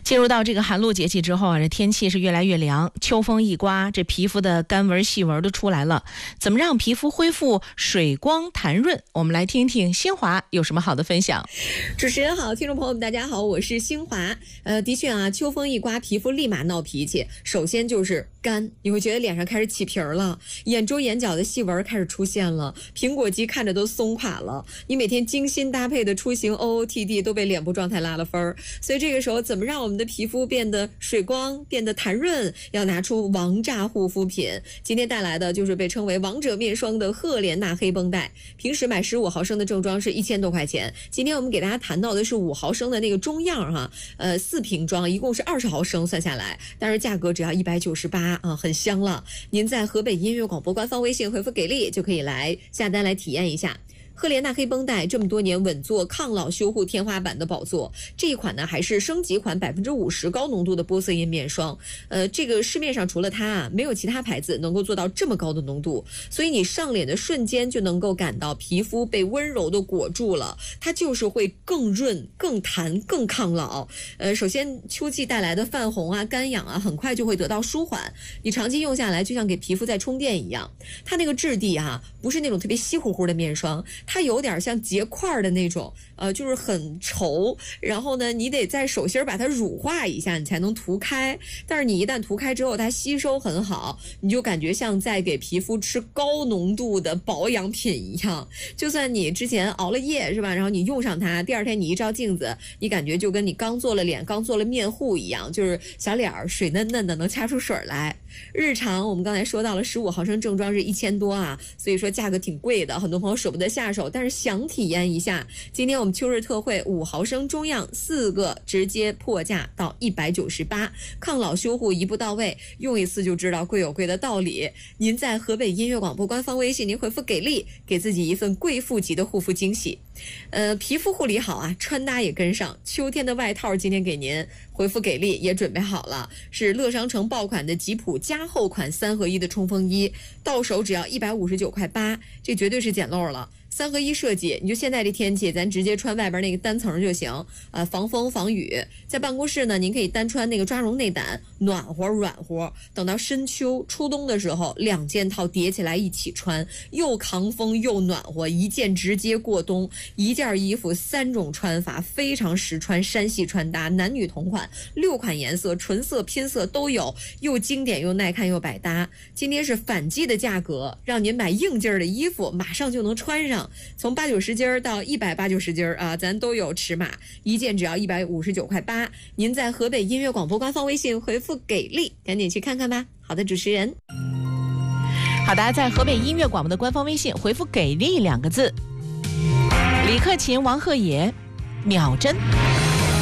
进入到这个寒露节气之后啊，这天气是越来越凉，秋风一刮，这皮肤的干纹细纹都出来了。怎么让皮肤恢复水光弹润？我们来听听新华有什么好的分享。 主持人好，听众朋友们大家好，我是新华。的确啊，秋风一刮，皮肤立马闹脾气。首先就是干，你会觉得脸上开始起皮儿了，眼周眼角的细纹开始出现了，苹果肌看着都松垮了。你每天精心搭配的出行 OOTD 都被脸部状态拉了分儿。所以这个时候怎么让我们的皮肤变得水光，变得弹润，要拿出王炸护肤品。今天带来的就是被称为王者面霜的赫莲娜黑绷带。平时买15毫升的正装是1000多块钱，今天我们给大家谈到的是5毫升的那个中样哈，4瓶装一共是20毫升算下来，但是价格只要198啊，很香了。您在河北音乐广播官方微信回复给力就可以来下单来体验一下。赫莲娜黑绷带这么多年稳坐抗老修护天花板的宝座，这一款呢还是升级款50%高浓度的玻色因面霜。这个市面上除了它啊，没有其他牌子能够做到这么高的浓度，所以你上脸的瞬间就能够感到皮肤被温柔的裹住了，它就是会更润、更弹、更抗老。首先秋季带来的泛红啊、干痒啊，很快就会得到舒缓。你长期用下来，就像给皮肤在充电一样。它那个质地啊，不是那种特别稀乎乎的面霜。它有点像结块的那种，就是很稠，然后呢，你得在手心把它乳化一下，你才能涂开。但是你一旦涂开之后，它吸收很好，你就感觉像在给皮肤吃高浓度的保养品一样。就算你之前熬了夜是吧，然后你用上它，第二天你一照镜子，你感觉就跟你刚做了脸、刚做了面护一样，就是小脸水嫩嫩的，能掐出水来。日常我们刚才说到了15毫升正装是1000多啊，所以说价格挺贵的，很多朋友舍不得下手，但是想体验一下。今天我们秋日特惠5毫升中样4个直接破价到198，抗老修护一步到位，用一次就知道贵有贵的道理。您在河北音乐广播官方微信您回复给力，给自己一份贵妇级的护肤惊喜。皮肤护理好啊，穿搭也跟上。秋天的外套今天给您回复给力也准备好了，是乐商城爆款的吉普加厚款3合1的冲锋衣，到手只要159.8块，这绝对是捡漏了。3合1设计，你就现在这天气，咱直接穿外边那个单层就行，防风防雨。在办公室呢，您可以单穿那个抓绒内胆，暖和软和。等到深秋初冬的时候，2件套叠起来一起穿，又抗风又暖和，一件直接过冬。一件衣服3种穿法，非常实穿山系穿搭，男女同款，6款颜色，纯色拼色都有，又经典又耐看又百搭。今天是反季的价格，让您买硬劲儿的衣服，马上就能穿上。从80-90斤到180-90斤啊，咱都有尺码，一件只要159.8块。您在河北音乐广播官方微信回复给力，赶紧去看看吧。好的，主持人。 好的，在河北音乐广播的官方微信回复给力2个字。李克勤、王鹤野，秒针。